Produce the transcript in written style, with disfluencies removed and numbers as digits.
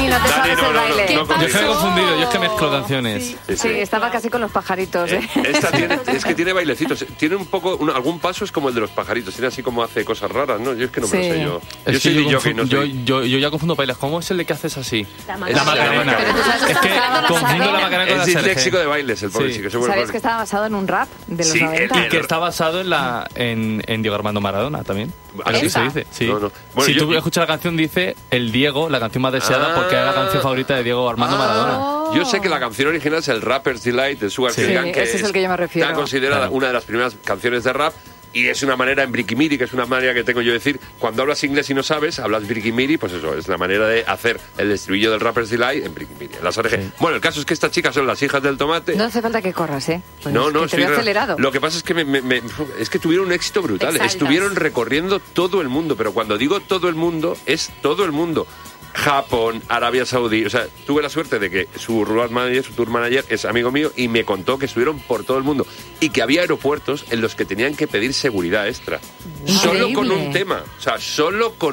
Dani, no te sabes el baile. Yo es que me he confundido, yo es que mezclo canciones. Sí, estaba casi con los pajaritos. Esta es que tiene bailecitos. Tiene un poco, algún paso es como el de los pajaritos. Tiene así como hace cosas raras, ¿no? Yo es que no me lo sé yo. Es que yo ya confundo bailes. ¿Cómo es el de que haces así? La Macarena. Es que confundo la Macarena con la Serge. Es disléxico de bailes, el pobre chico. ¿Sabes que estaba basado en un rap de los 90? Y que está basado en Diego Armando Maradona también. Así se dice. Sí. No. Bueno, si tú escuchas la canción, dice el Diego, la canción más deseada, porque es la canción favorita de Diego Armando Maradona. Yo sé que la canción original es el Rapper's Delight de Sugar Hill Gang, que ese es el que yo me refiero. Está considerada una de las primeras canciones de rap. Y es una manera en briquimiri, que es una manera que tengo yo de decir, cuando hablas inglés y no sabes, hablas briquimiri, pues eso, es la manera de hacer el estribillo del Rapper's Delight en briquimiri, en las ARG. Bueno, el caso es que estas chicas son las hijas del tomate. No hace falta que corras, ¿eh? Pues no, que te veo acelerado. Lo que pasa es que es que tuvieron un éxito brutal. Exaltas. Estuvieron recorriendo todo el mundo, pero cuando digo todo el mundo, es todo el mundo. Japón, Arabia Saudí, o sea, tuve la suerte de que su road manager, su tour manager es amigo mío y me contó que estuvieron por todo el mundo y que había aeropuertos en los que tenían que pedir seguridad extra. Increíble. Solo con un tema, o sea, solo con